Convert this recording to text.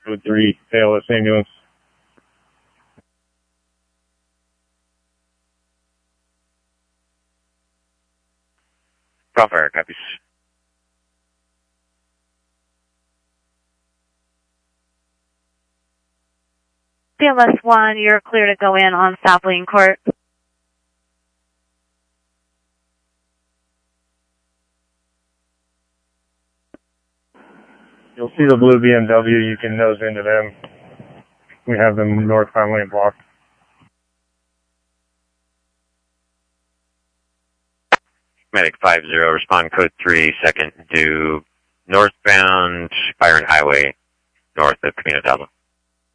Code 3, ALS ambulance. Crossfire, copies. BLS 1, you're clear to go in on South Lane Court. You'll see the blue BMW. You can nose into them. We have them northbound lane blocked. Medic 50, respond code 3, second due northbound Byron Highway, north of Camino Talbot.